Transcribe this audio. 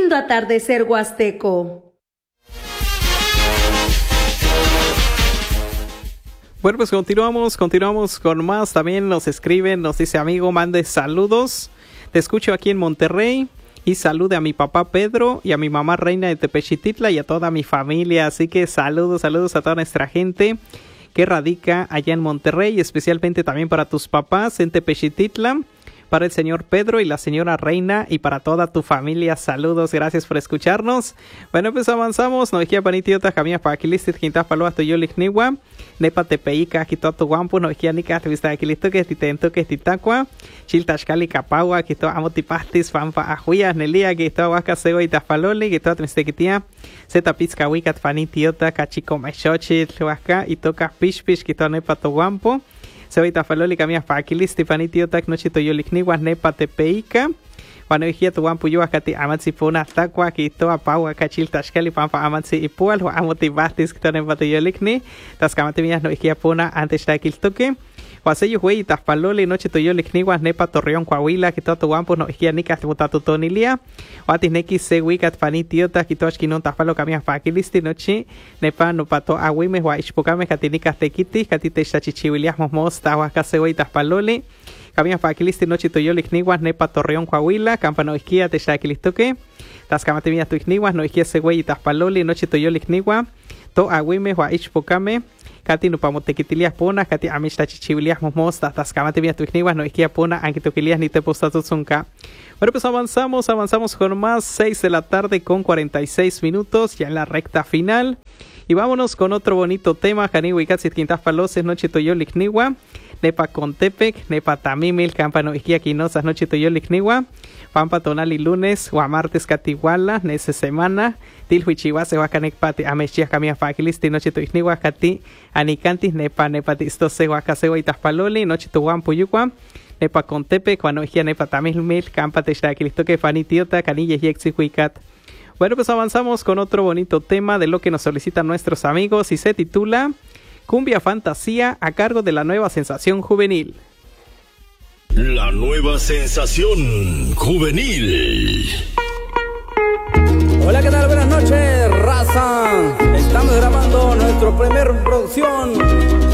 Escuchando Atardecer Huasteco. Bueno, pues continuamos con más. También nos escriben, nos dice: amigo, mande saludos. Te escucho aquí en Monterrey. Y salude a mi papá Pedro y a mi mamá Reina de Tepechititla y a toda mi familia. Así que saludos a toda nuestra gente que radica allá en Monterrey, especialmente también para tus papás en Tepechititla, para el señor Pedro y la señora Reina y para toda tu familia. Saludos, gracias por escucharnos. Bueno, pues avanzamos. No dijía panitiota jamia para Aquilistit quintas paloas tu yolicniwa nepa tepeica quito tu guampu no dijía nica te vista Aquilisto que titento que titacua chiltashkali capagua quito amotipastis pampa ajuya nelia quito aguacaseo y tafaloli quito atmistequitia zeta pizca wicat panitiota cachico machochit huasca y toca pishpish quito nepa tu guampu Soy tafaloli camia para Aquilisti panitiota noche tu yolicniwa nepa tepeica Cuando dijía tu guampu yo acá te amatsi puna taqua que toa paua cachil tashkali pampa amatsi ipual o amotibastis que tonen batoyolikni tas kamate mías no dijía puna antes de aquel toque Guaseyo güey taspaloli noche tu yolikni guas nepa Torreón Coahuila que todo tu guampu no dijía ni que tu tonilia o atis neki se wikat panitiota que toas kinon taspalo camia pa Aquilisti noche nepa no pato aguime o ichpocame catinicas tequitis catite chachichiwilias mos tawa case güey taspaloli Camia para Aquilisti noche tu yolikniwas nepa Torreón Coahuila, campano isquia te shaquilistoque, tas camate mías tu isniwas, no isquia se güey y taspaloli, noche tu yolikniwa, to aguime o ichpocame, cati no pamotequitilias pona, cati amista chichibilias mos, tas camate mías tu isniwas, no isquia pona, aunque toquilias ni te postatuzunca. Bueno, pues avanzamos con más, 6 de la tarde con 46 minutos, ya en la recta final. Y vámonos con otro bonito tema, Janiwi Katsit Quintas Paloses, noche tu yolikniwa. Nepa Contepec, Nepa Tamimil, Campano Iquiaquinosas, Noche Toyolicniwa, Pampa Tonali lunes, o a martes Catiguala, Nese semana, Tilhuichihuase, Huacanecpati, Amechia Camia Fakilisti, Noche Toicniwa, Cati, Anicantis, Nepa Tistose, Huacaseo y Taspaloli, Noche Tuampuyuqua, Nepa Contepec, Cuanoigia Nepa Tamimil, Campa Textaquilistoque, Fanitiota, Canillas y Exihuicat. Bueno, pues avanzamos con otro bonito tema de lo que nos solicitan nuestros amigos y se titula Cumbia Fantasía a cargo de la Nueva Sensación Juvenil. La Nueva Sensación Juvenil. Hola, ¿qué tal? Buenas noches, raza. Estamos grabando nuestra primera producción